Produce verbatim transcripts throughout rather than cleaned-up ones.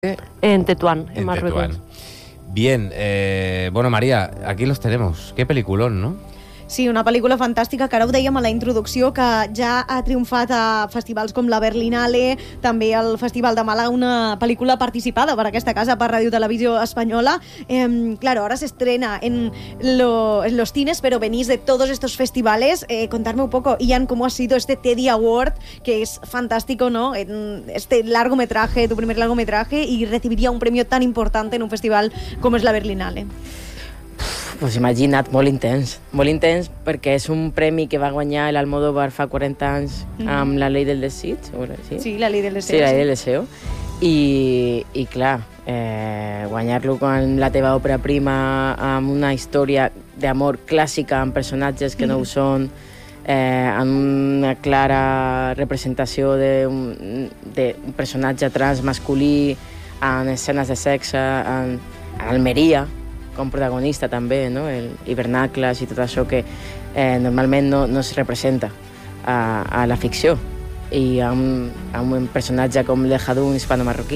En Tetuán, en, en Marruecos. Tetuán. Bien, eh, bueno, Maria, aquí los tenemos. Qué peliculón, ¿no? Sí, una pel·lícula fantàstica que ara ho dèiem a la introducció, que ja ha triomfat a festivals com la Berlinale, també al Festival de Màlaga, una pel·lícula participada per aquesta casa, per Radio Televisió Espanyola. Eh, claro, ahora se estrena en, lo, en los cines, pero venís de todos estos festivales. Eh, contarme un poco, Ian, cómo ha sido este Teddy Award, que es fantástico, ¿no? En este largometraje, tu primer largometraje, y recibiría un premio tan importante en un festival com és la Berlinale. Pues imagina't, molt intens. Molt intens perquè és un premi que va guanyar l'Almodóvar fa quaranta anys mm-hmm. amb La Ley del Desig. Sí? sí, La Ley del Deseo. Sí, La Ley del Deseo. I, i clar, eh, guanyar-lo quan la teva òpera prima amb una història d'amor clàssica amb personatges que mm-hmm. no ho són, eh, amb una clara representació d'un personatge trans masculí, en escenes de sexe, en, en Almeria, com protagonista també, no? El hivernacles i tot això que eh, normalment no, no es representa a, a la ficció, i amb, amb un personatge com l'Ejadún hispano-marroquí,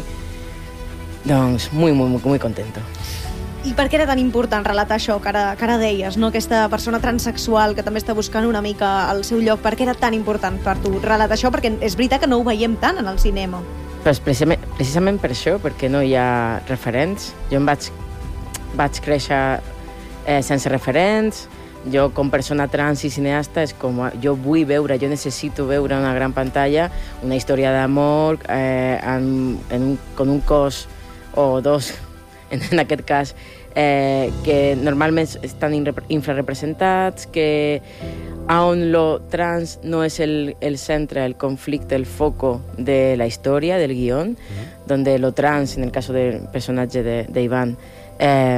doncs muy, muy, muy, muy contento. I per què era tan important relatar això, que ara, que ara deies, no? Aquesta persona transexual que també està buscant una mica el seu lloc? Per què era tan important per tu relatar això? Perquè és veritat que no ho veiem tant en el cinema. Pues precisament, precisament per això, perquè no hi ha referents. Jo em vaig vaig créixer eh, sense referents. Jo, com persona trans i cineasta, és com jo vull veure, jo necessito veure en una gran pantalla una història d'amor eh, en, en un, con un cos o dos, en, en aquest cas, eh, que normalment estan infrarrepresentats, que on lo trans no és el, el centre, el conflicte, el foco de la història, del guión, mm-hmm. donde lo trans, en el caso del personatge de, de Iván, Eh,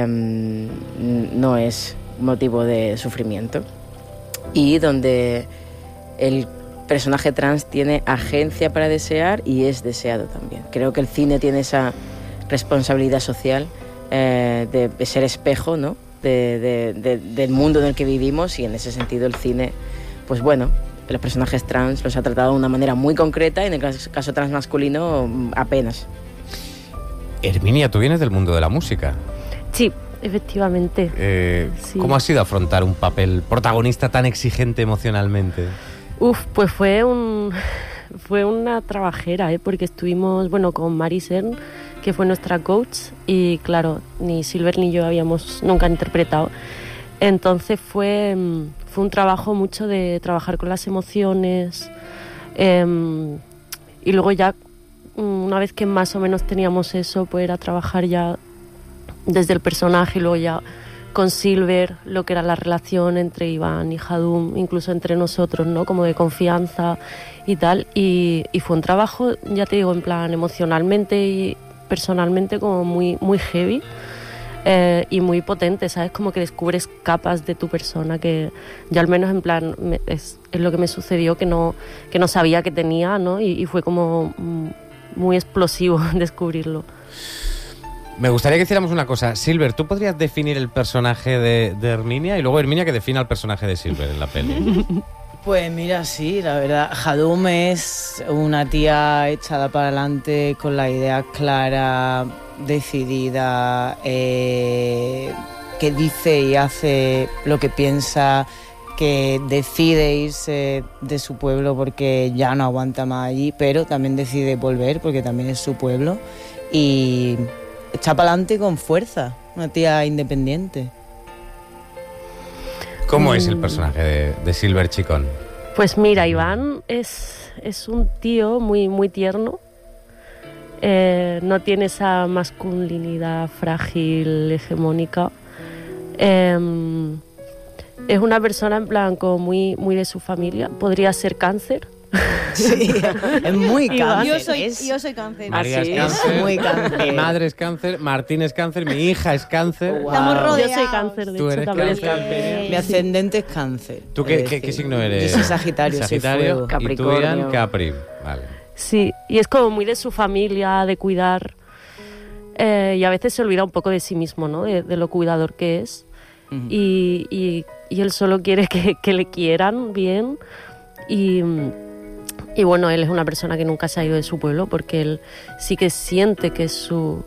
no es motivo de sufrimiento, y donde el personaje trans tiene agencia para desear y es deseado también. Creo que el cine tiene esa responsabilidad social eh, de, de ser espejo, ¿no? de, de, de, del mundo en el que vivimos, y en ese sentido el cine, pues bueno, los personajes trans los ha tratado de una manera muy concreta, y en el caso, caso transmasculino apenas. Herminia, tú vienes del mundo de la música. Sí, efectivamente. Eh, sí. ¿Cómo ha sido afrontar un papel protagonista tan exigente emocionalmente? Uf, pues fue un fue una trabajera, ¿eh? Porque estuvimos, bueno, con Mari Cern, que fue nuestra coach, y claro, ni Silver ni yo habíamos nunca interpretado. Entonces fue, fue un trabajo mucho de trabajar con las emociones, eh, y luego ya, una vez que más o menos teníamos eso, pues era trabajar ya desde el personaje, y luego ya con Silver lo que era la relación entre Iván y Jadum, incluso entre nosotros, ¿no? Como de confianza y tal, y, y fue un trabajo, ya te digo, en plan emocionalmente y personalmente como muy, muy heavy eh, y muy potente, ¿sabes? Como que descubres capas de tu persona que yo al menos en plan me, es, es lo que me sucedió, que no, que no sabía que tenía, ¿no? Y, y fue como muy explosivo descubrirlo. Me gustaría que hiciéramos una cosa. Silver, ¿tú podrías definir el personaje de, de Herminia, y luego Herminia que defina el personaje de Silver en la peli? Pues mira, sí, la verdad, Jadum es una tía echada para adelante, con la idea clara, decidida, eh, que dice y hace lo que piensa, que decide irse de su pueblo porque ya no aguanta más allí, pero también decide volver porque también es su pueblo, y echa para adelante con fuerza, una tía independiente. ¿Cómo es el personaje de, de Silver Chicón? Pues mira, Iván es, es un tío muy, muy tierno, eh, no tiene esa masculinidad frágil, hegemónica, eh, es una persona en plan como muy, muy de su familia, podría ser Cáncer. Sí, es muy cáncer. Yo soy, es... yo soy cáncer. María ¿sí? es cáncer, es muy cáncer. Mi madre es cáncer, Martín es cáncer, mi hija es cáncer. Wow. Estamos rodeados. Yo soy Cáncer, de Tú hecho, eres también. cáncer. Mi ascendente es cáncer. ¿Tú qué, qué, qué signo eres? Yo soy Sagitario, Sagitario, soy fuego. Capricornio. Y tú, Ian, Capri. Vale. Sí, y es como muy de su familia, de cuidar, eh, y a veces se olvida un poco de sí mismo, ¿no? De, de lo cuidador que es. Uh-huh. y, y, y él solo quiere que, que le quieran bien, y, Y bueno, él es una persona que nunca se ha ido de su pueblo porque él sí que siente que es su,